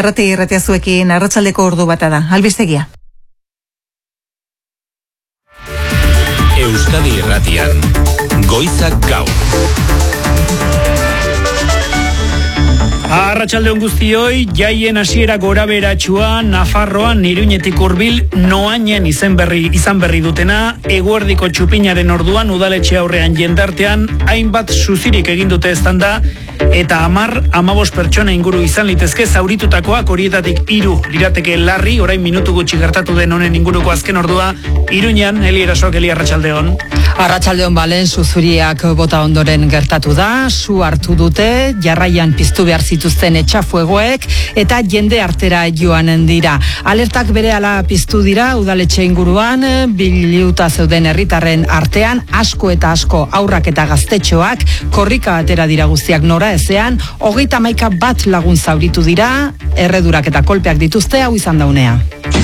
Arratia zuekin, arratsaldeko ordu bata da. Albistegia. Euskadi Irratian, Goizak Gaur. Arratsaldeon guztioi, jaien hasiera gorabeheratsua Nafarroan Iruñetik hurbil Noainen izan berri dutena, eguerdiko txupinaren orduan udaletxe aurrean jendartean hainbat suzirik egin dute eztanda, eta 10-15 pertsona inguru izan litezke zauritutakoak, horietatik 3 lirateke larri. Orain minutu gutxi gertatu den honen inguruko azken ordua Iruñan. Eli Erasoak, Eli, arratsaldeon. Arratsaldeon, balen, suzuriak bota ondoren gertatu da, su hartu dute, jarraian piztu behar zituzten etxafuegoek, eta jende artera joanen dira. Alertak berehala piztu dira udaletxe inguruan, biliuta zeuden herritarren artean, asko eta asko aurrak eta gaztetxoak, korrika atera dira guztiak nora ezean, 31 lagun zauritu dira, erredurak eta kolpeak dituzte, hau izan da unea.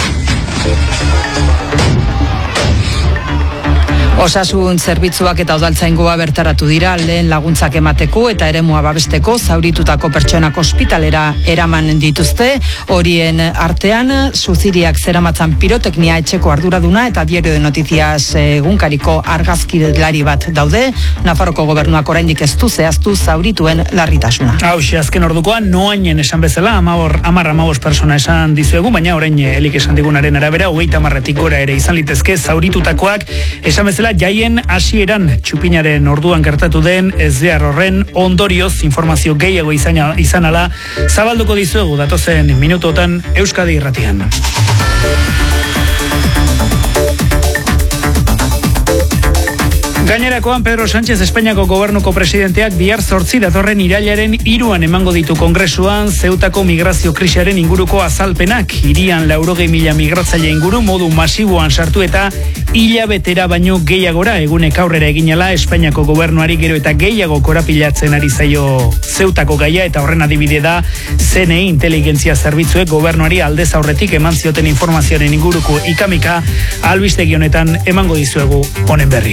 Osasun zerbitzuak eta udaltzaingoa bertaratu dira lehen laguntzak emateko eta eremua babesteko, zauritutako pertsonak ospitalera eraman dituzte. Horien artean suziriak zeramatzan piroteknia etxeko arduraduna eta Diario de Noticias egunkariko argazkilari bat daude. Nafarroko gobernuak oraindik ez du zehaztu zaurituen larritasuna. Hauxe, azken ordukoan Noainen esan bezala 10-15 persona esan dizuegu, baina orain Elik esan digunaren arabera 30-etik gora ere izan litezke zauritutakoak. Esan bezala jaien hasieran txupinaren orduan gertatu den ezbehar horren ondorioz informazio gehiago izan ala zabalduko dizuegu datozen minutotan Euskadi Irratian. Gainerakoan, Pedro Sánchez Espainiako gobernuko presidenteak bihar 8 datorren irailaren 3 emango ditu kongresuan Zeutako migrazio krisiaren inguruko azalpenak. Hirian 80.000 migratzaile inguru modu masiboan sartu eta hilabetera baino gehiagora egunek aurrera eginela Espainiako gobernuari gero eta gehiago korapilatzen ari zaio Zeutako gaia, eta horren adibide da CNI inteligentzia zerbitzuek gobernuari aldez aurretik eman zioten informazioaren inguruko ikamika. Albistegi honetan emango dizuegu honen berri.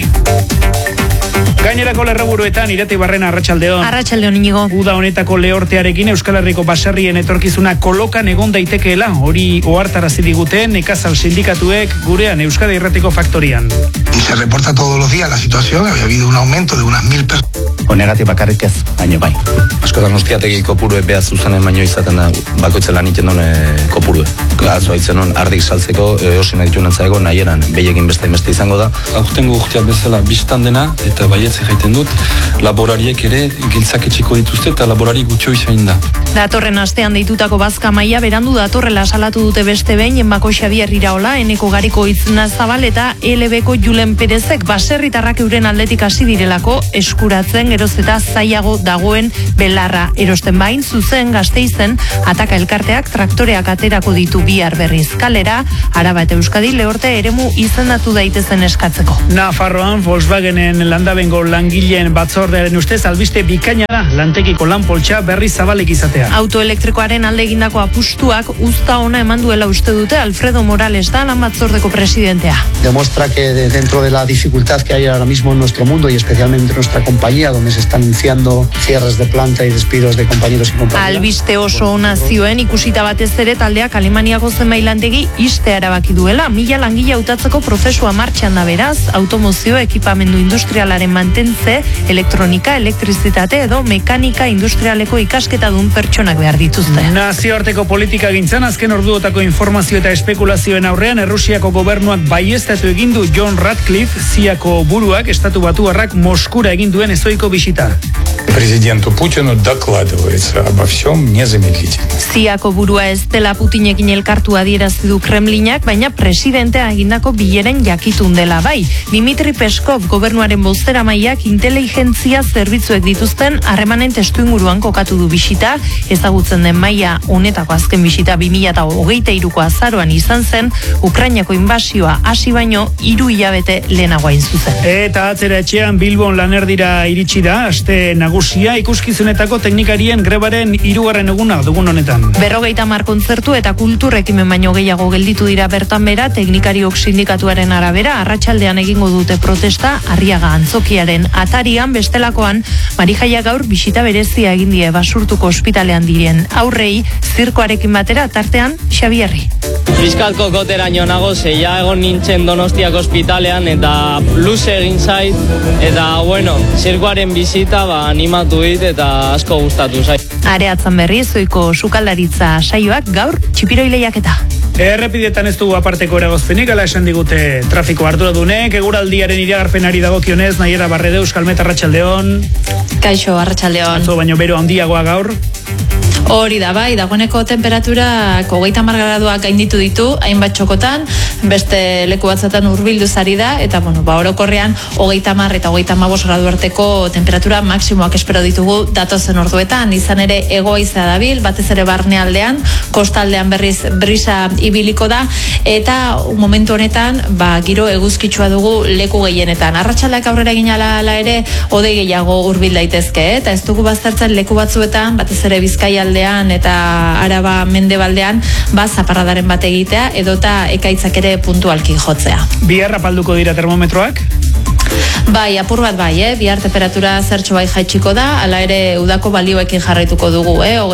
Gainerako lerroburuetan Irati Barrena, arratsaldeon. Arratsaldeon, Inigo. Uda honetako lehortearekin Euskal Herriko baserrien etorkizuna kolokan egon daitekeela, hori ohartarazi digute nekazal sindikatuek gurean Euskadi Irratiko faktorian. Se reporta todos los días la situación, había habido un aumento de unas 1000 personas. Negatik bakarrik ez, baina bai. Askotan ustiategi kopurue behar zuzanen baino izaten da bakoitzela niten duen kopurue. Gazoa itzen hon ardik saltzeko, osin editunen zaego, nahieran behiekin beste izango da. Aurtengo urteak bezala biztan dena, eta baietze jaiten dut, laborariek ere giltzak etxiko dituzte eta laborari gutxo izain da. Datorren astean deitutako bazka maila berandu datorrela salatu dute beste behin, Enbako Xabier Iraola, Eneko Gariko Itzna Zabal eta LB-ko Julen Perezek baserritarrak euren aldetik hasi direlako eskuratzen geroz eta zailago dagoen belarra erosten. Bain zuzen Gasteizen Ataka elkarteak traktoreak aterako ditu bihar berriz kalera, Araba eta Euskadi lehorte eremu izendatu daitezen eskatzeko. Nafarroan Volkswagenen landabengo langileen batzordearen ustez albiste bikaina da lantekiko lanpoltsa berriz zabalek izatea. Autoelektrikoaren alde egindako apustuak uzta ona eman duela uste dute Alfredo Morales da lan batzordeko presidentea. Demuestra que dentro de la dificultad que hay ahora mismo en nuestro mundo y especialmente en nuestra compañía, donde se están iniciando cierres de planta y despidos de compañeros y compañeras. Albiste oso ona zioen, ikusita batez ere taldeak Alemaniako zenbait lantegi ixtea erabaki duela. 1000 langile hautatzeko prozesua martxan da beraz, automozio ekipamendu industrialaren mantentze, elektronika, elektrizitate edo mekanika industrialeko ikasketadun pertsonak behar dituzte. Nazioarteko politika gintzan azken orduotako informazio eta espekulazioen aurrean Errusiako gobernuak baieztatu egin du John Ratcliffe, ziako buruak estatu batuarrak Moskura egin duen ezoiko bisita. Президенту Путину докладывается обо всем незамедлительно. Ziako burua ez dela Putinekin elkartu adierazi du Kremlinak, baina presidentea egindako bileren jakitun dela bai. Dimitri Peskov gobernuaren bozeramaileak inteligentzia zerbitzuek dituzten harremanen testuinguruan kokatu du bisita, ezagutzen den maila honetako azken bisita 2023ko azaroan izan zen, Ukrainako inbasioa hasi baino 3 hilabete lehenago hain zuzen. Eta atzera etxean Bilbon lanerdira iritsi da, aste nagusia ikuskizunetako teknikarien grebaren 3. eguna dugun honetan. 50 kontzertu eta kultur ekimen baino gehiago gelditu dira bertan bera, teknikariok sindikatuaren arabera, arratsaldean egingo dute protesta Arriaga antzokiaren atarian, bestelakoan Marijaia gaur bisita berezia egin die Basurtuko ospitalean diren aurrei, zirkoarekin batera, tartean Xabierri. Fiskalko koteraino nago, zeia egon nintzen Donostiako ospitalean eta luze egin zait, eta bueno, zirkoaren bizita animatu dit eta asko gustatu zait. Areatzan berriz, zoiko sukaldaritza saioak gaur txipiroi lehiaketa. Errepidetan ez dugu aparteko eragozpenik, ala esan digute trafiko arduradunek, eguraldiaren iragarpenari dagokionez, Naiera Barrede, Euskalmet, arratsaldeon. Kaixo, arratsaldeon. Atzo baino bero handiagoa gaur. Hori da, bai, dagoeneko temperaturak 30 graduak gainditu ditu, hainbat txokotan, beste leku batzuetan hurbildu zari da, eta bueno, orokorrean 30 eta 35 gradu arteko temperatura maksimoak espero ditugu datozen orduetan, izan ere hegoizea dabil, batez ere barnealdean, kostaldean berriz brisa ibiliko da, eta momentu honetan, giro eguzkitsua dugu leku gehienetan. Arratsaldeak aurrera egin ala ere, hodei gehiago hurbil daitezke, eta ez dugu baztertzen leku batzuetan, batez ere Bizkaialdean eta Araba mendebaldean, zaparradaren bat egitea, edota ekaitzak ere puntualki jotzea. Bihar apalduko dira termometroak? Bai, apur bat bai, bihar temperatura zertxo bai jaitsiko da, ala ere udako balioekin jarraituko dugu,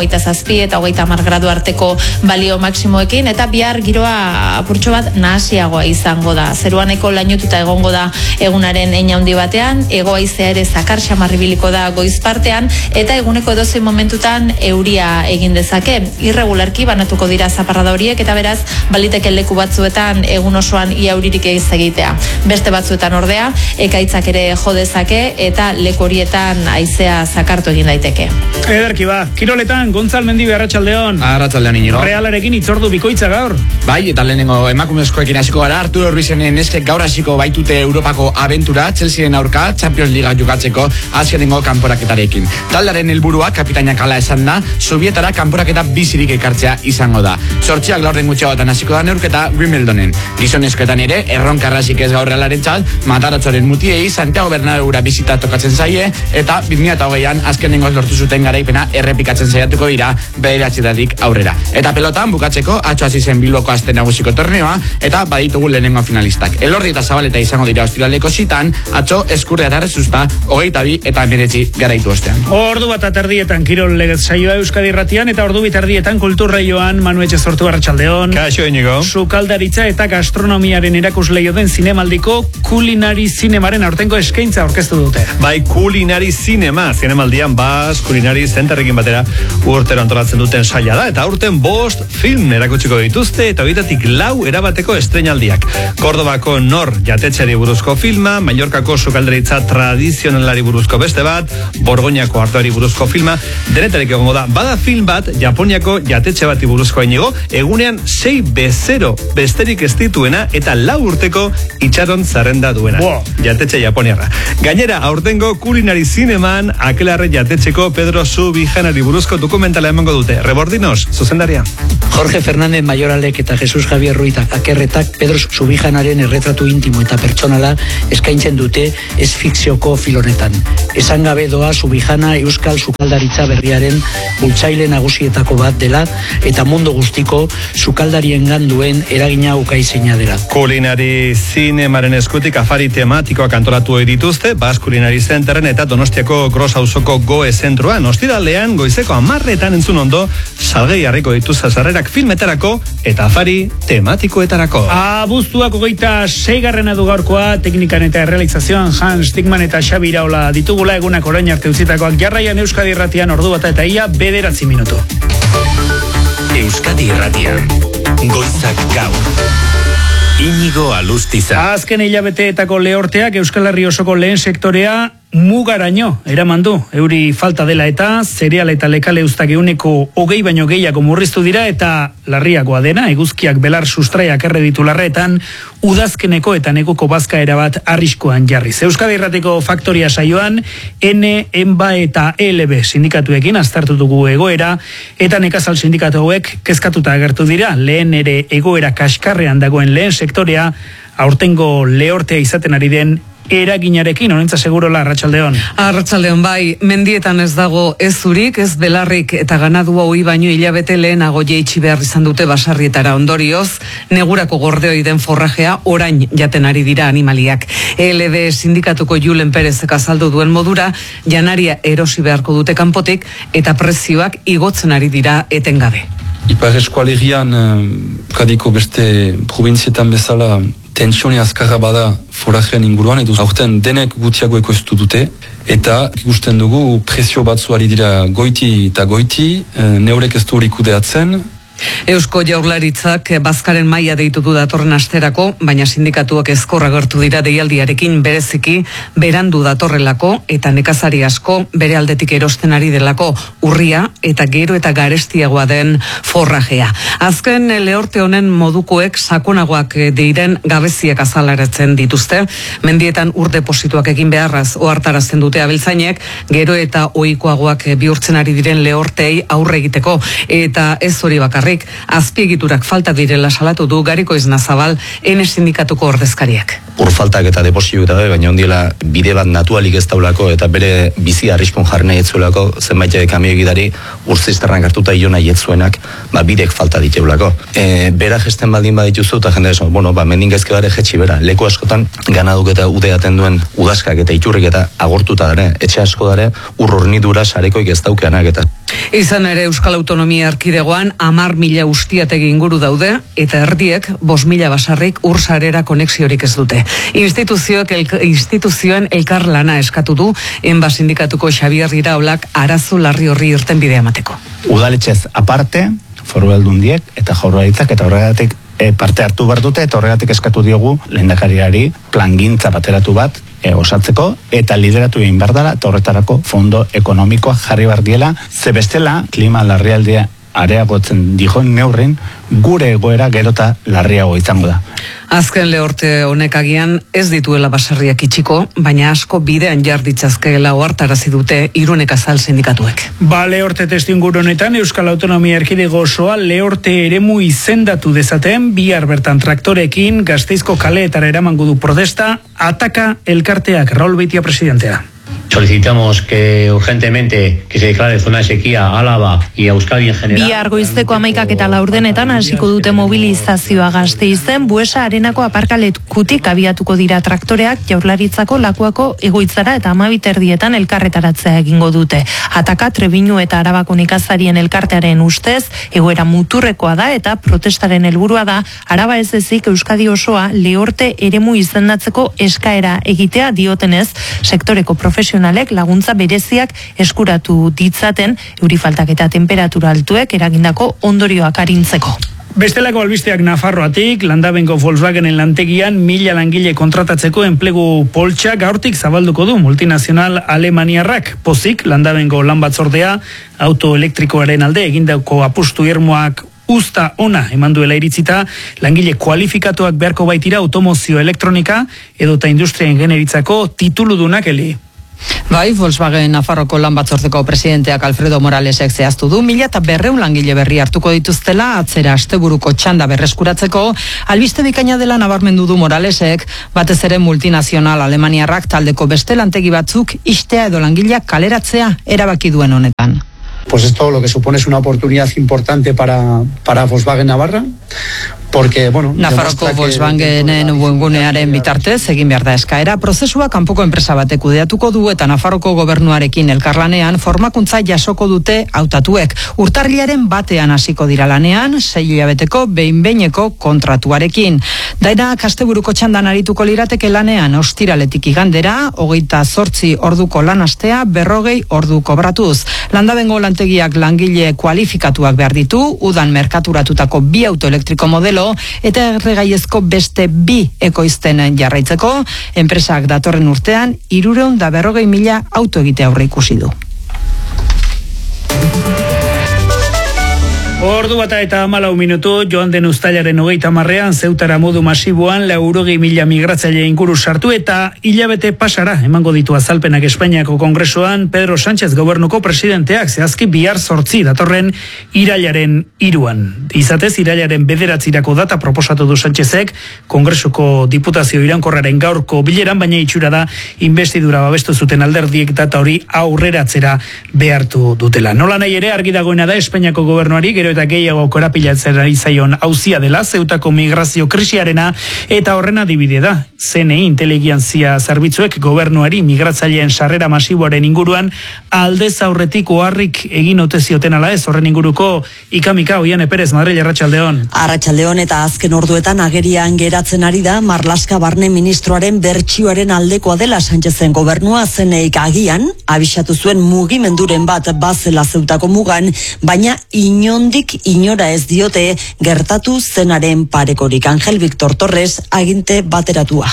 27 eta 30 gradu arteko balio maksimoekin, eta bihar giroa apurtxo bat nahasiagoa izango da. Zeruaneko lainututa egongo da egunaren hein handi batean, hegoaizea ere zakar xamarribiliko da goiz partean, eta eguneko edozein momentutan euria egin dezake. Irregularki banatuko dira zaparrada horiek, eta beraz, baliteke leku batzuetan egun osoan ia euririk ez egitea. Beste batzuetan ordea, ekaitzak ere jo dezake eta leku horietan haizea zakartu egin daiteke. Ederki kiroletan, Gontzal Mendibe, arratsaldeon. Arratsaldeon, Iñigo. Realarekin hitzordu bikoitza gaur. Bai, eta lehenengo emakumezkoekin hasiko gara, Arturo Ruizenen neskek gaur hasiko baitute Europako abentura, Chelsearen aurka, Champions Liga jokatzeko azkenengo kanporaketarekin. Taldearen helburua, kapitainak hala esan da, Sobietara kanporaketa bizirik ekartzea izango da. 8 laurden gutxiagotan hasiko da neurketa Wimbledonen. Gizonezkoetan ere, erronkarrasik ez gaur Realarentzat, Mataratzoren mutiei Santiago Bernabéura bisita tokatzen zaie, eta 2020an azkenengoz lortu zuten garaipena errepikatzen saiatuko dira bederatzietatik aurrera. Eta pelotan bukatzeko atzo hasi zen Bilboko aste nagusiko torneoa, eta baditugu lehenengo finalistak. Elordi eta Zabaleta izango dira ostiraleko sitan, atzo Eskurria eta Rezusta 22 eta 19 garaitu ostean. Ordu bat aterdietan kirol legez saioa Euskadi Irratian, eta ordu biterdietan kulturraioan Manu Etxezortu, arratsaldeon. Kaixo, Iñigo. Sukaldaritza eta gastronomiaren erakusleio den zinemaldiko Kulinari Zinemaren aurtengo eskaintza aurkeztu dute. Bai, Kulinari zinemaldian Kulinari Zenterrekin batera urtero antolatzen duten saila da, eta aurten 5 film erakutsiko dituzte, eta horietatik 4 erabateko estreinaldiak. Kordobako Nor jatetxeari buruzko filma, Mallorcako sukaldaritza tradizionalari buruzko beste bat, Borgoñako artoari buruzko filma, denetarik egongo da. Bada film bat, Japoniako jatetxe bati buruzko, Iñigo, egunean 6-0 besterik ez dituena, eta 4 urteko itxaron zerrenda duena. Jatetxe japoniarra. Gainera, aurtengo Kulinari Zineman Akelarre jatetxeko Pedro Subijanari buruzko dokumentala emango dute. Rebordinos, zuzendaria. Jorge Fernández Mayoralek eta Jesus Javier Ruiz Akerretak Pedro Subijanaren erretratu intimo eta pertsonala eskaintzen dute ez fikzioko filonetan. Esan gabe doa Subijana Euskal Sukaldaritza berriaren bultzaile nagusietako bat dela, eta mundu guztiko sukaldariengan duen eragina ukaizena dela. Kulinari Zinemaren eskutik afari tematikoak antolatu dituzte, Kulinari Zenterren eta Donostiako Gros auzoko Goe zentroan. Ostiralean goizeko 10:00 entzun ondo, salgai harriko dituzte sarrerak filmetarako eta afari tematikoetarako. Abuztuak 26. du gaurkoa, teknikan eta realizazioan Hans Stigman eta Xabi Iraola ditugula, egunak orain arte utzitakoak. Jarraian Euskadi Irratian ordu bata eta ia 9 minutu. Euskadi Irratian, goizak gaur. Iñigo Alustiza. Azken hilabeteetako lehorteak Euskal Herri osoko lehen sektorea mugaraino eraman du. Euri falta dela eta zereal eta lekale uztak 20 baino gehiago murriztu dira, eta larriagoa dena, eguzkiak belar sustraiak erreditu larretan, udazkeneko eta neguko bazkaera bat arriskuan jarriz. Euskadi Irratiko Faktoria saioan, N, ENBA eta ELB sindikatuekin aztertu dugu egoera, eta nekazal sindikatu hauek kezkatuta agertu dira. Lehen ere egoera kaskarrean dagoen lehen sektorea, aurtengo lehortea izaten ari den eraginarekin, honentza segurola, Arratsaldeon. Arratsaldeon bai, mendietan ez dago ez zurik, ez belarrik eta ganadua hoi baino hilabete lehenago jeitsi behar izan dute basarrietara ondorioz, negurako gordeoi den forrajea orain jaten ari dira animaliak. ELB sindikatuko Julen Perezek azaldu duen modura, janaria erosi beharko dute kanpotik eta prezioak igotzen ari dira etengabe. Ipar eskualegian, kadiko beste provinzietan bezala, tensione azkarra bada forrajean inguruan, edo aurten denek gutxiago ekoiztu dute, eta ikusten dugu prezio batzu ari dira goiti eta goiti, neurek ez du hori kudeatzen. Eusko Jaurlaritzak bazkaren maila deitu du datorren asterako, baina sindikatuak ezkorra gertu dira deialdiarekin bereziki berandu datorrelako eta nekazari asko bere aldetik erosten ari delako urria eta gero eta garestiagoa den forrajea. Azken lehorte honen modukoek sakonagoak diren gabeziak azalaratzen dituzte. Mendietan ur deposituak egin beharraz ohartarazten dute abeltzainek, gero eta ohikoagoak bihurtzen ari diren lehortei aurre egiteko eta ez hori bakarrik. Azpiegiturak falta direla salatu du Gariko Iznazabal ene sindikatuko ordezkariak. Ur faltak eta deposituak eta baina ondiela bide bat natualik ez daulako eta bere bizi arriskun jarri nahi etzuelako zenbait kamio egidari urzizterran hartuta iona jetzuenak bidek falta diteulako. Bera gesten baldin badituzu eta jende esan, mendin gaizke bare jetxi bera. Leku askotan ganaduk eta udeaten duen udazkak eta iturrik eta agortuta dare, etxe asko dare ur hornidura sarekoik ez daukeanak eta. Izan ere Euskal Autonomia Erkidegoan 10.000 ustiategi inguru daude eta erdiek 5.000 basarrik ur sarera konexiorik ez dute. Instituzioen elkar lana eskatu du enba sindikatuko Xabier Iraolak arazo larri horri irtenbidea emateko. Udaletxez aparte, foru aldundiek eta Jaurlaritzak eta horregatik parte hartu behar dute eta horregatik eskatu diogu lehendakariari plangintza bateratu bat osatzeko eta lideratu egin behar dela eta horretarako fondo ekonomikoa jarri behar diela, ze bestela klima larrialdea areagotzen dijoen neurren gure egoera gerota larriago izango da. Azken lehorte honek agian ez dituela basarriak itxiko, baina asko bidean jarditzazkeela ohartarazi dute Irunek azal sindikatuek. Lehorte testuinguru honetan Euskal Autonomia Erkidego osoa lehorte eremu izendatu dezaten, bihar bertan traktorekin Gasteizko kaleetara eramango du protesta, ataka elkarteak. Raúl Beitia, presidentea. Solicitamos que urgentemente que se declare zona de sequía a Álava y a Euskadi en general. Bihar goizeko 11:00 hasiko dute mobilizazioa Gasteizen, Buesa Arenako aparkalekutik abiatuko dira traktoreak Jaurlaritzako Lakuako egoitzara eta 12:30 elkarretaratzea egingo dute. Ataka Trebiñu eta Arabako nekazarien elkartearen ustez egoera muturrekoa da eta protestaren helburua da Araba ez ezik Euskadi osoa lehorte eremu izendatzeko eskaera egitea, diotenez sektoreko profesionalek laguntza bereziak eskuratu ditzaten eurifaltak eta temperatura altuek eragindako ondorioak arintzeko. Bestelako albisteak Nafarroatik, Landabengo Volkswagenen lantegian 1000 langile kontratatzeko enplegu poltsa gaurtik zabalduko du multinazional alemaniarrak. Pozik, Landabengo lan batzordea autoelektrikoaren alde egindako apustu irmoak usta ona eman duela iritzita, langile kualifikatuak beharko baitira automozio elektronika edota industria ingenieritzako tituludunak eli. Bai, Volkswagen Nafarroko lan batzordeko presidenteak Alfredo Moralesek zehaztu du 1200 langile berri hartuko dituztela atzera asteburuko txanda berreskuratzeko. Albiste bikaina dela nabarmendu du Moralesek, batez ere multinazional alemaniarrak taldeko beste lantegi batzuk istea edo langileak kaleratzea erabaki duen honetan. Pues esto lo que supone es una oportunidad importante para Volkswagen Navarra, porque, Nafarroko Volkswagenen webgunearen bitartez egin behar da eskaera, prozesua kanpoko enpresa batek kudeatuko du eta Nafarroko gobernuarekin elkarlanean formakuntza jasoko dute hautatuek. Urtarrilaren batean hasiko dira lanean, 6 hilabeteko behin-behineko kontratuarekin. Dainak asteburuko txandan arituko lirateke lanean, ostiraletik igandera, 28 orduko lanastea, 40 ordu kobratuz. Landabengo lantegiak langile kualifikatuak behar ditu, udan merkaturatutako 2 autoelektriko modelo eta erregaiezko beste 2 ekoizten jarraitzeko, enpresak datorren urtean 340.000 auto egitea aurre ikusi du. Ordu bata eta 14 minutu, joan den uztailaren 30ean Zeutara modu masiboan 80.000 migratzaile inguru sartu eta hilabete pasara emango ditu azalpenak Espainiako Kongresuan Pedro Sánchez gobernuko presidenteak, zehazki bihar 8 datorren irailaren 3. Izatez, irailaren 9 data proposatu du Sánchezek Kongresuko diputazio iraunkorraren gaurko bileran, baina itxura da investidura babestu zuten alderdiek data hori aurreratzera behartu dutela. Nola nahi ere, argi dagoena da Espainiako gobernuari gero eta gehiago korapilatzera izaion auzia dela Zeutako migrazio krisiarena, eta horren adibide da CNI inteligentzia zerbitzuek gobernuari migratzaileen sarrera masiboaren inguruan aldez aurretik oharrik egin ote zioten ala ez. Horren inguruko ikamika Oiane Perez, Madrid, arratsaldeon. Arratsaldeon, eta azken orduetan agerian geratzen ari da Marlaska barne ministroaren bertsioaren aldekoa dela Sánchezen gobernua. CNIk agian abisatu zuen mugimenduren bat bazela Zeutako mugan, baina inondik inora ez diote gertatu zenaren parekorik. Ángel Víctor Torres, aginte bateratua.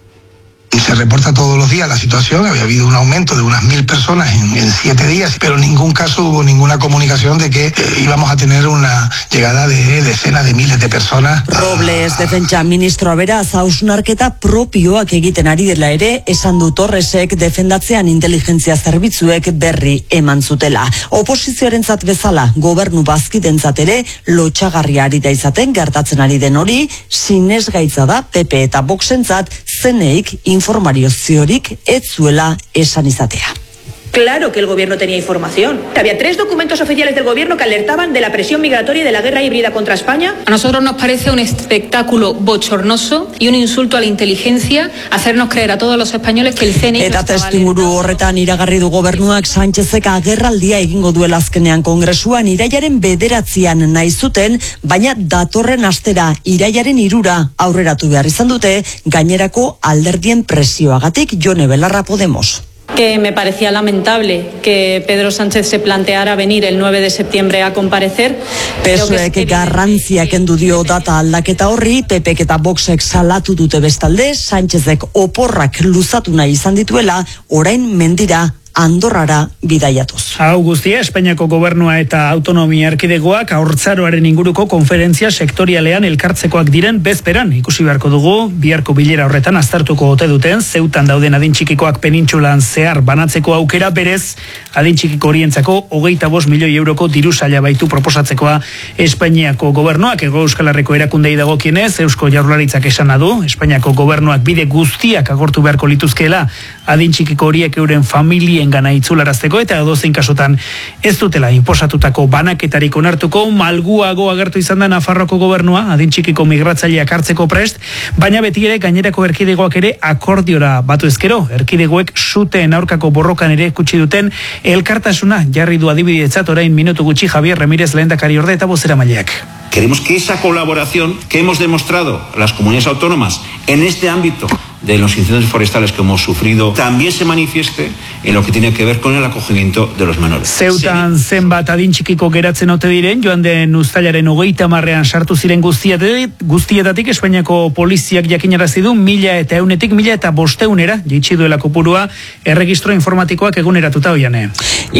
Se reporta todos los días la situación, había habido un aumento de unas 1.000 personas en 7 días, pero en ningún caso hubo ninguna comunicación de que íbamos a tener una llegada de decenas de miles de personas. Robles defentsa ministroa beraz hausnarketa propioak egiten ari dela ere esan du Torresek, defendatzean inteligentzia zerbitzuek berri eman zutela. Oposizioarentzat bezala gobernu bazkidentzat ere lotsagarria ari da izaten gertatzen ari den hori, sinesgaitza da PP eta Voxentzat CNIk informaziorik ez zuela esan izatea. Claro que el gobierno tenía información. Había 3 documentos oficiales del gobierno que alertaban de la presión migratoria y de la guerra híbrida contra España. A nosotros nos parece un espectáculo bochornoso y un insulto a la inteligencia hacernos creer a todos los españoles que el CNI... Eta testimuru horretan iragarri du gobernuak Sánchezek agerraldia egingo duela azkenean Kongresuan irailaren 9 nahi zuten, baina datorren astera irailaren 3 aurreratu behar izan dute gainerako alderdien presioagatik. Jone Belarra, Podemos. Que me parecía lamentable que Pedro Sánchez se planteara venir el 9 de septiembre a comparecer. PSOEk garrantzia kendu dio data aldaketa horri, PPek eta Voxek salatu dute bestalde, Sánchezek oporrak luzatu nahi izan dituela, orain mendira Andorrara bidaiatuz. Hau guztia, Espainiako gobernua eta autonomia erkidegoak haurtzaroaren inguruko konferentzia sektorialean elkartzekoak diren bezperan. Ikusi beharko dugu, biharko bilera horretan aztertuko ote duten, Zeutan dauden adintxikikoak penintsulan zehar banatzeko aukera, berez adintxikiko horientzako 25 milioi euroko diru saila baitu proposatzekoa Espainiako gobernuak. Hego Euskal Herriko erakundei dagokienez, Eusko Jaurlaritzak esana du, Espainiako gobernuak bide guztiak agortu beharko lituzkeela adintxikiko horiek euren familien gana itzularazteko, eta edozein kasutan ez dutela inposatutako banaketarik onartuko. Malguago agertu izan da Nafarroko gobernua adintxikiko migratzaileak hartzeko prest, baina beti ere gainerako erkidegoak ere akordiora batu ezkero. Erkidegoek suteen aurkako borrokan ere kutsi duten elkartasuna jarri du adibidetzat orain minutu gutxi Javier Remírez lehendakari orde eta bozeramaileak. Queremos que esa colaboración que hemos demostrado las comunidades autónomas en este ámbito de los incendios forestales que hemos sufrido también se manifieste en lo que tiene que ver con el acogimiento de los menores. Zeutan zenbat adintxikiko geratzen ote diren, joan den uztailaren 30ean sartu ziren guztietatik Espainiako poliziak jakinarazi du 1.100-etik 1.500 jaitsi duela kopurua erregistro informatikoak eguneratuta Oiane.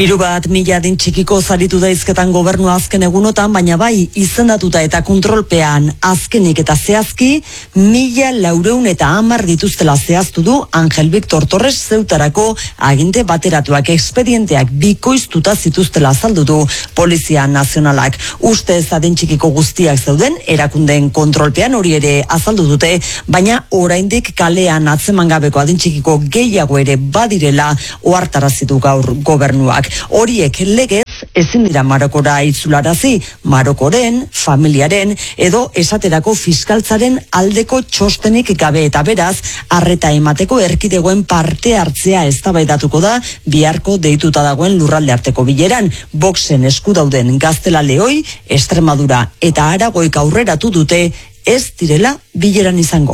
3.000 adintxikiko zaritu daizketan gobernua azken egunotan, baina bai izendatuta eta kontrolpean azkenik eta zehazki 1.410 dituztela zehaztu du Ángel Víctor Torres Zeutarako aginte bateratuak. Expedienteak bikoiztuta zituztela azaldu du Polizia Nazionalak. Ustez adintxikiko guztiak zeuden erakundeen kontrolpean, hori ere azaldu dute, baina oraindik kalean atzemangabeko adintxikiko gehiago ere badirela ohartarazi du gaur gobernuak. Horiek legez ezin dira Marokora itzularazi, Marokoren, familiaren edo esaterako fiskaltzaren aldeko txostenik gabe, eta beraz arreta emateko erkidegoen parte hartzea eztabaidatuko da biharko deituta dagoen lurralde arteko bileran. Voxen esku dauden Gaztela, Leoi, Extremadura eta Aragoik aurreratu dute ez direla bileran izango.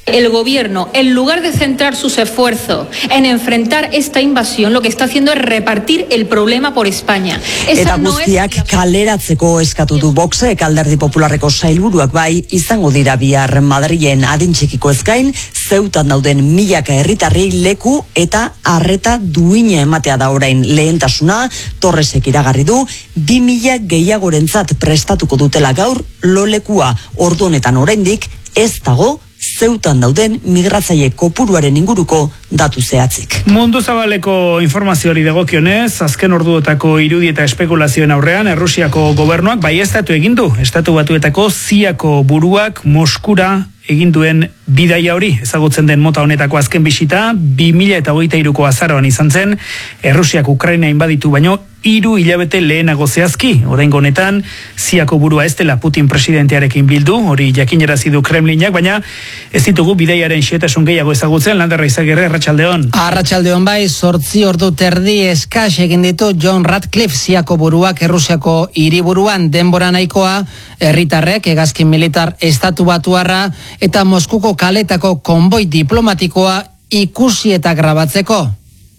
El gobierno, en lugar de centrar sus esfuerzos en enfrentar esta invasión, lo que está haciendo es repartir el problema por España. Eta guztiak kaleratzeko eskatu du Voxek, Alderdi Popularreko sailburuak bai, izango dira bihar Madrilen adin txikiko ezkain, Zeutan dauden milaka herritarrei leku eta arreta duina ematea da orain lehentasuna. Torresek iragarri du 2000 gehiagorentzat prestatuko dutela gaur lolekua. Ordu honetan oraindik ez dago Zeutan dauden migratzaile kopuruaren inguruko datu zehatzik. Mundu zabaleko informazioari dagokionez, azken orduotako irudi eta espekulazioen aurrean, Errusiako gobernuak baieztatu egin du. Estatu Batuetako ziako buruak Moskura egin duen bidaia hori, ezagutzen den mota honetako azken bisita, 2023ko azaroan izan zen, Errusiak Ukraina inbaditu baino 3 hilabete lehenago zehazki. Oraingo honetan, ziako burua ez dela Putin presidentearekin bildu, hori jakinarazi du Kremlinak, baina ez ditugu bidaiaren xehetasun gehiago ezagutzen. Landerra Izagirre, arratsaldeon. Arratsaldeon bai, 8 ordu terdi eskas egin ditu John Ratcliffe ziako buruak Errusiako hiriburuan, denbora nahikoa herritarrek hegazkin militar Estatu Batuarra eta Moskuko kaletako konboi diplomatikoa ikusi eta grabatzeko.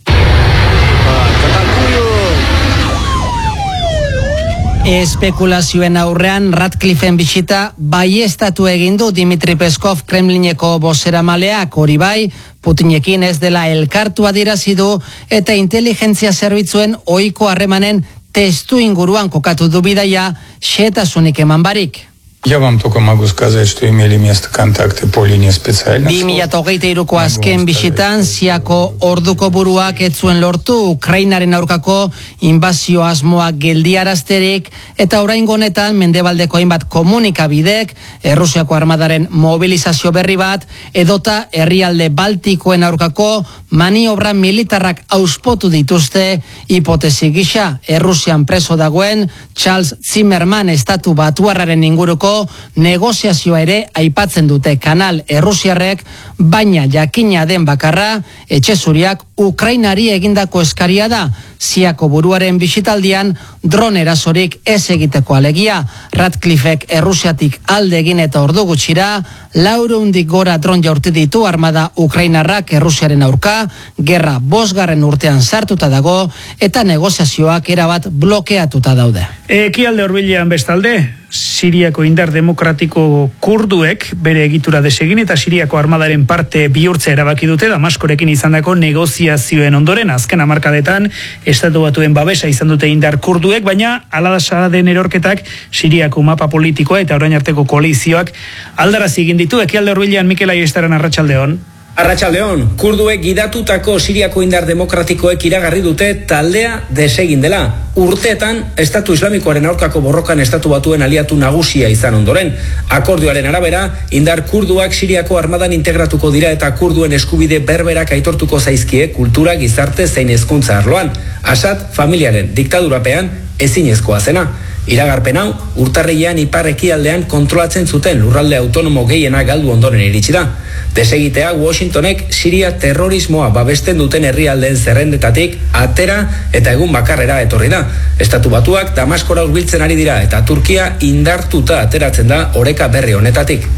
Espekulazioen aurrean Ratcliffeen bisita baieztatu egin du Dmitri Peskov Kremlineko bozeramaleak, hori bai, Putinekin ez dela elkartu adierazi du eta inteligentzia zerbitzuen ohiko harremanen testu inguruan kokatu du bidaia, xehetasunik eman barik. Я вам только могу сказать, что имели место контакты по линии специальных. 2023ko azken bisitan ziako orduko buruak ez zuen lortu Ukrainaren aurkako inbazio asmoa geldiarazterik eta oraingo honetan mendebaldeko hainbat komunikabidek Errusiako armadaren mobilizazio berri bat edota herrialde Baltikoen aurkako maniobra militarrak auspotu dituzte hipotesi gisa. Errusian preso dagoen Charles Zimmerman Estatu Batuarraren inguruko negoziazioa ere aipatzen dute kanal errusiarrek, baina jakina den bakarra etxezuriak Ukrainari egindako eskaria da. Ziako buruaren bisitaldian dron erasorik ez egiteko alegia. Ratcliffek Errusiatik alde egin eta ordu gutxira 400 gora dron jaurti ditu armada Ukrainarrak Errusiaren aurka, gerra 5. urtean sartuta dago eta negoziazioak erabat blokeatuta daude. Ekialde hurbilean bestalde, Siriako indar demokratiko kurduek bere egitura desegin eta Siriako armadaren parte bihurtzea erabaki dute Damaskorekin izandako negoziazioen ondoren. Azken hamarkadetan Estatu Batuen babesa izan dute indar kurduek, baina hala den erorketak Siriako mapa politikoa eta orain arteko koalizioak aldarazi egin ditu. Ekialde hurbilean Mikel Aiestaran, arratsaldeon. Arratsaldeon, kurduek gidatutako Siriako indar demokratikoek iragarri dute taldea desegin dela. Urteetan, Estatu Islamikoaren aurkako borrokan Estatu Batuen aliatu nagusia izan ondoren. Akordioaren arabera, indar kurduak Siriako armadan integratuko dira eta kurduen eskubide berberak aitortuko zaizkie kultura, gizarte zein hezkuntza arloan. Assad familiaren diktadurapean ezinezkoa zena. Iragarpen hau, urtarrilean ipar ekialdean kontrolatzen zuten lurralde autonomo gehiena galdu ondoren iritsi da. Desegitea Washingtonek Siria terrorismoa babesten duten herrialdeen zerrendetatik atera eta egun bakarrera etorri da. Estatu Batuak Damaskora hurbiltzen ari dira eta Turkia indartuta ateratzen da oreka berri honetatik.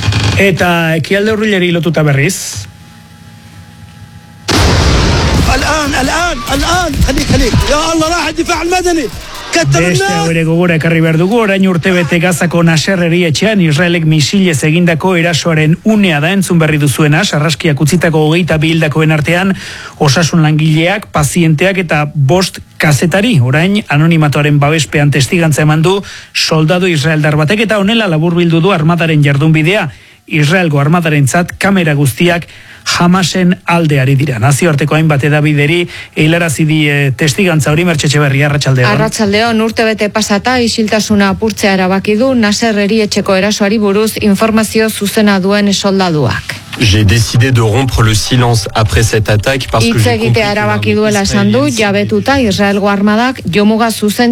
Eta ekialde hurbilari lotuta berriz. Beste hau ere gogora ekarri behar dugu, orain urtebete Gazako Nasser etxean Israelek misilez egindako erasoaren unea da, entzun berri duzuena, sarraskiak utzitako 22 hildakoen artean osasun langileak, pazienteak eta 5 kazetari. Orain anonimatoaren babespean testigantza eman du soldadu israeldar batek eta honela laburbildu du armadaren jardunbidea. Israelgo armadarentzat kamera guztiak Hamasen aldeari dira. Nazioarteko hainbat edabideri hilarazi die testigantza hori. Mertxe Etxeberria, arratsaldeon. Arratsaldeon, urtebete pasata isiltasuna apurtzea erabaki du Nasser etxeko erasoari buruz informazio zuzena duen soldaduak. J'ai décidé de rompre le silence après cette attaque parce que erabaki duela esan du, jabetuta Israelgo armadak jomuga zuzen